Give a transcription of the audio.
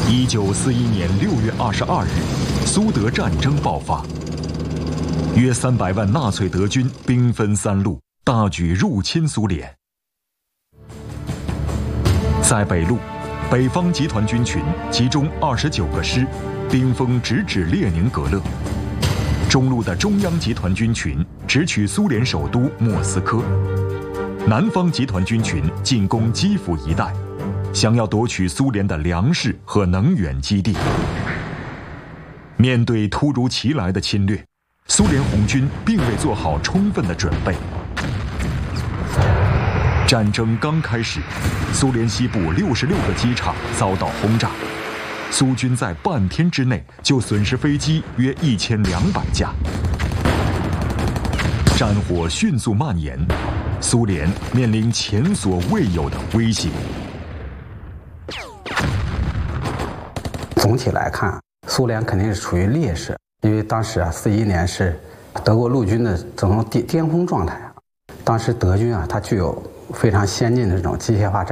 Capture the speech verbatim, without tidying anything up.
一九四一年六月二十二日，苏德战争爆发。约三百万纳粹德军兵分三路，大举入侵苏联。在北路，北方集团军群集中二十九个师，兵锋直指列宁格勒。中路的中央集团军群直取苏联首都莫斯科。南方集团军群进攻基辅一带，想要夺取苏联的粮食和能源基地。面对突如其来的侵略，苏联红军并未做好充分的准备。战争刚开始，苏联西部六十六个机场遭到轰炸，苏军在半天之内就损失飞机约一千两百架。战火迅速蔓延，苏联面临前所未有的威胁。 总体来看，苏联肯定是处于劣势，因为当时啊，四一年是德国陆军的这种巅巅峰状态。当时德军啊，它具有非常先进的这种机械化战